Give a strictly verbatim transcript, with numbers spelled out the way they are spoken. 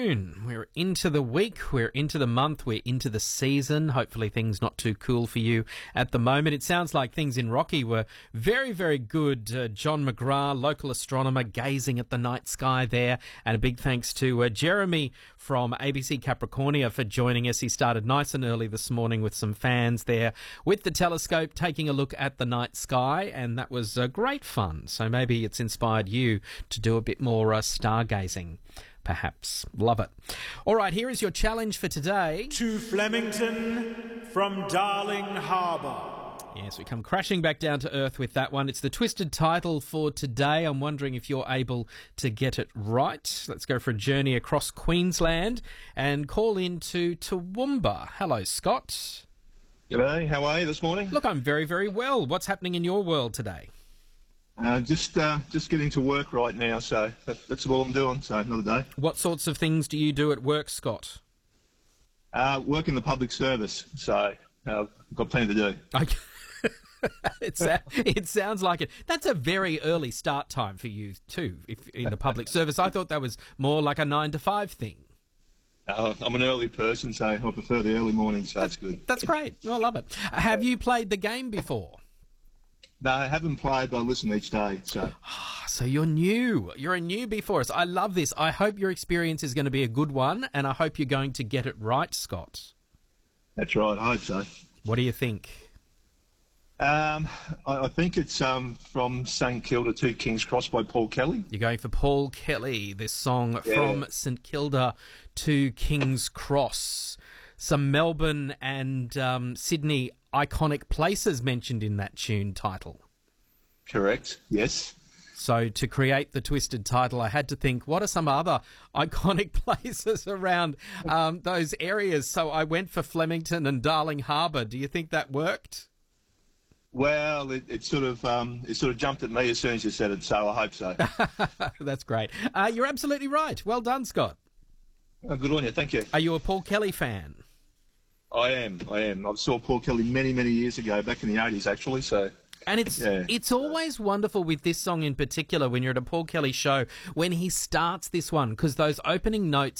June. We're into the week, we're into the month, we're into the season. Hopefully things not too cool for you at the moment. It sounds like things in Rocky were very, very good. Uh, John McGrath, local astronomer, gazing at the night sky there. And a big thanks to uh, Jeremy from A B C Capricornia for joining us. He started nice and early this morning with some fans there with the telescope, taking a look at the night sky, and that was uh, great fun. So maybe it's inspired you to do a bit more uh, stargazing, perhaps. Love it. All right, here is your challenge for today. To Flemington from Darling Harbour. Yes, we come crashing back down to earth with that one. It's the twisted title for today. I'm wondering if you're able to get it right. Let's go for a journey across Queensland and call in to Toowoomba. Hello, Scott. G'day, how are you this morning? Look, I'm very, very well. What's happening in your world today? Uh, just uh, just getting to work right now, so that, that's all I'm doing, so another day. What sorts of things do you do at work, Scott? Uh, work in the public service, so uh, I've got plenty to do. Okay. it, sa- it sounds like it. That's a very early start time for you too, if in the public service. I thought that was more like a nine to five thing. Uh, I'm an early person, so I prefer the early morning, so that's good. That's great. I love it. Have you played the game before? No, I haven't played, but I listen each day, so... So you're new. You're a newbie for us. I love this. I hope your experience is going to be a good one, and I hope you're going to get it right, Scott. That's right, I hope so. What do you think? Um, I, I think it's um, from St Kilda to King's Cross by Paul Kelly. You're going for Paul Kelly, this song Yeah. from St Kilda to King's Cross. Some Melbourne and um, Sydney iconic places mentioned in that tune title. Correct, yes. So to create the twisted title, I had to think, what are some other iconic places around um, those areas? So I went for Flemington and Darling Harbour. Do you think that worked? Well, it, it sort of um, it sort of jumped at me as soon as you said it, so I hope so. That's great. Uh, you're absolutely right. Well done, Scott. Oh, good on you, thank you. Are you a Paul Kelly fan? I am, I am. I saw Paul Kelly many, many years ago, back in the eighties, actually, so... And it's Yeah. it's always wonderful with this song in particular when you're at a Paul Kelly show when he starts this one, because those opening notes